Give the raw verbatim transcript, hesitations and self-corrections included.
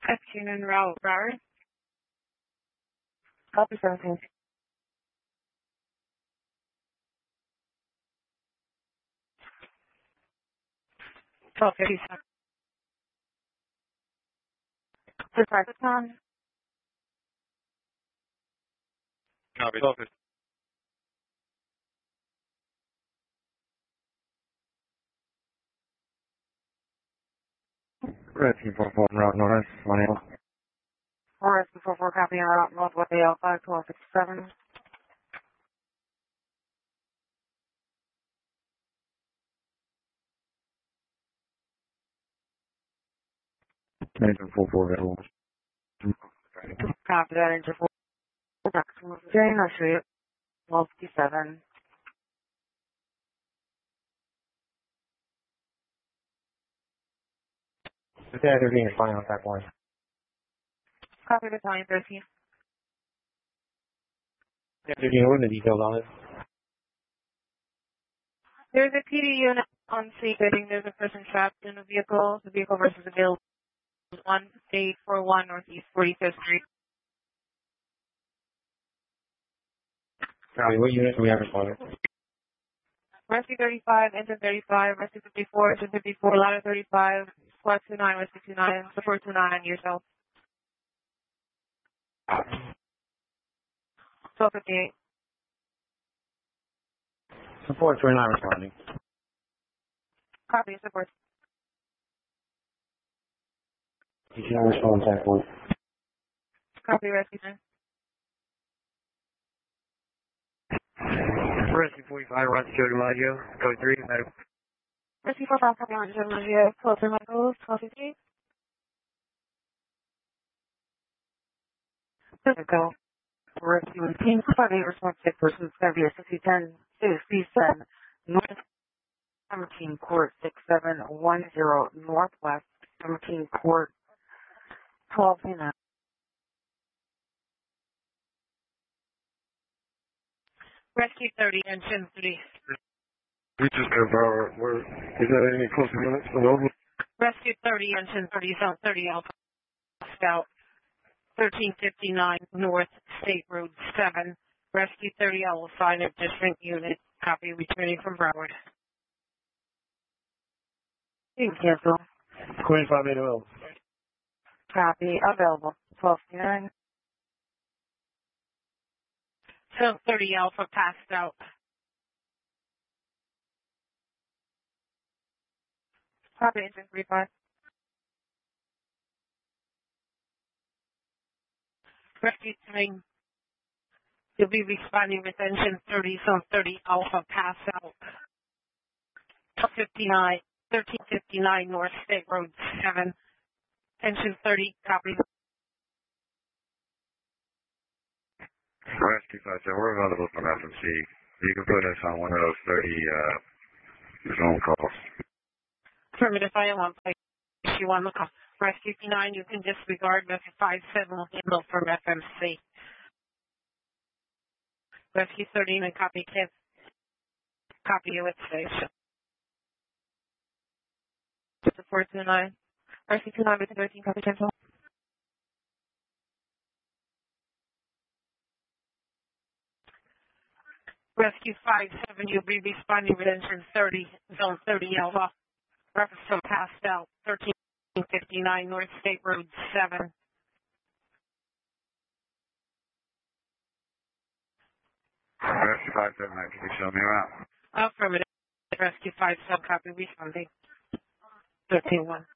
Afternoon, Raul Broward. Copy seventeen. twelve fifty-seven. Just right this time. Copy. twelve fifty. Rescue four four Route North, one L. Rescue four four copy on route north with A L five twelve fifty seven. Engine four four available. Copy that into four. Jane, I'll show you. twelve fifty seven. Battalion thirteen is fine on that one. Copy battalion thirteen. Battalion thirteen, what are the details on it? There's a P D unit on scene. I think there's a person trapped in a vehicle. The vehicle versus available one eight four one Northeast forty-fifth Street. Copy, what unit do we have responding? Rescue thirty-five, engine thirty-five, rescue fifty-four, engine fifty-four, ladder thirty-five, squad two nine, rescue two nine, support two nine, yourself. twelve fifty-eight. Support twenty-nine responding. Copy, support. You can respond to that one. Copy, rescue nine. Rescue forty-five, Roger Joe DiMaggio, code three, medical. Rescue four five, copy on Germany, twelve three Michaels, twelve fifty-eight. Physical. Rescue team five eight response six versus Xavier sixty ten fifty-seven North seventeen Court six seven one zero Northwest seventeen Court twelve nine. Rescue thirty, engine three. We just have our, where, is that any closer minutes available? Rescue thirty, engine thirty, zone thirty Alpha, Scout, thirteen fifty-nine North State Road seven. Rescue thirty, I will assign a distinct unit. Copy, returning from Broward. You can cancel. twenty-five eight oh. Copy available. twelve nine. Zone thirty Alpha passed out. Copy engine three five. Rescue three, you'll be responding with engine thirty, zone thirty Alpha pass out. fifty-nine, thirteen fifty-nine North State Road seven. Engine thirty, copy. Rescue five seven, we're available from F M C. You can put us on one of those thirty, uh, zone calls. Affirmative, I am on place. You want to call. Rescue nine, you can disregard. Rescue five seven will handle from F M C. Rescue thirteen and copy ten. Copy you at station. Support two nine. Rescue two nine with thirteen, copy cancel. Rescue five seven, you'll be responding with engine thirty, zone thirty Alpha. Reference from passed out, thirteen fifty-nine North State Road seven. Rescue five seven, can you show me around? Affirmative. Rescue five seven, copy responding. thirteen one.